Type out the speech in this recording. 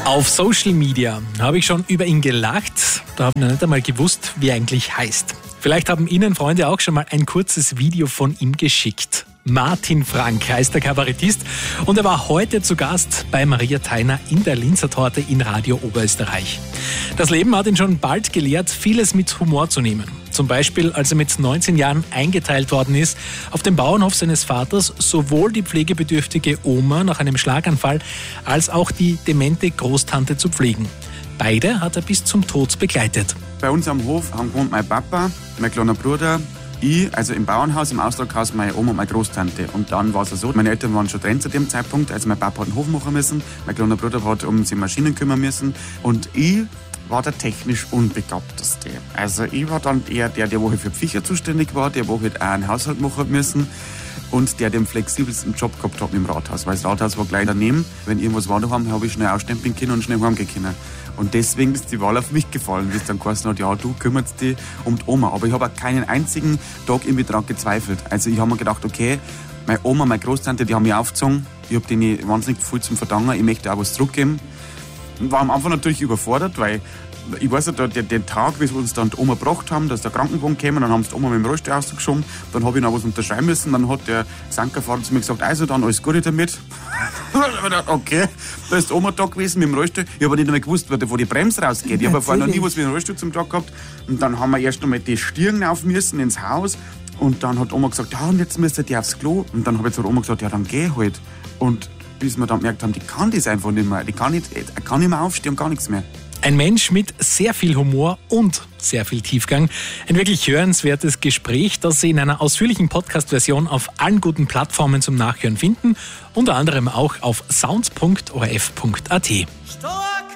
Auf Social Media habe ich schon über ihn gelacht, da habe ich noch nicht einmal gewusst, wie er eigentlich heißt. Vielleicht haben Ihnen Freunde auch schon mal ein kurzes Video von ihm geschickt. Martin Frank heißt der Kabarettist und er war heute zu Gast bei Maria Theiner in der Linzer Torte in Radio Oberösterreich. Das Leben hat ihn schon bald gelehrt, vieles mit Humor zu nehmen. Zum Beispiel, als er mit 19 Jahren eingeteilt worden ist, auf dem Bauernhof seines Vaters sowohl die pflegebedürftige Oma nach einem Schlaganfall als auch die demente Großtante zu pflegen. Beide hat er bis zum Tod begleitet. Bei uns am Hof haben gewohnt mein Papa, mein kleiner Bruder, ich, also im Bauernhaus, im Austraghaus, meine Oma und meine Großtante. Und dann war es so, meine Eltern waren schon drin zu dem Zeitpunkt. Also mein Papa hat den Hof machen müssen, mein kleiner Bruder hat um die Maschinen kümmern müssen. Und ich war der technisch Unbegabteste. Also ich war dann eher der halt für Viecher zuständig war, der halt auch einen Haushalt machen müssen. Und der den flexibelsten Job gehabt hat im Rathaus. Weil das Rathaus war gleich daneben. Wenn irgendwas war daheim, habe ich schnell ausstempeln können und schnell heimgehen können. Und deswegen ist die Wahl auf mich gefallen, wie es dann geheißen hat, ja, du kümmerst dich um die Oma. Aber ich habe auch keinen einzigen Tag irgendwie daran gezweifelt. Also ich habe mir gedacht, okay, meine Oma, meine Großtante, die haben mich aufgezogen. Ich habe denen wahnsinnig viel zum Verdanken. Ich möchte auch was zurückgeben. War am Anfang natürlich überfordert, weil ich weiß ja, den Tag, wie sie uns dann die Oma gebracht haben, dass der Krankenwagen kam, dann haben sie die Oma mit dem Rollstuhl rausgeschoben, dann habe ich noch was unterschreiben müssen, dann hat der Sankerfahrer zu mir gesagt, also dann alles Gute damit. Okay, da ist die Oma da gewesen mit dem Rollstuhl. Ich habe aber nicht mehr gewusst, wo die Bremse rausgeht. Ich habe vorher noch nie was mit dem Rollstuhl zum Tag gehabt. Und dann haben wir erst noch mal die Stirn auf müssen ins Haus. Und dann hat Oma gesagt, ja, und jetzt müsst ihr aufs Klo. Und dann habe ich zu Oma gesagt, ja, dann geh halt. Und bis wir dann gemerkt haben, die kann das einfach nicht mehr. Die kann nicht mehr aufstehen und gar nichts mehr. Ein Mensch mit sehr viel Humor und sehr viel Tiefgang. Ein wirklich hörenswertes Gespräch, das Sie in einer ausführlichen Podcast-Version auf allen guten Plattformen zum Nachhören finden. Unter anderem auch auf sounds.orf.at.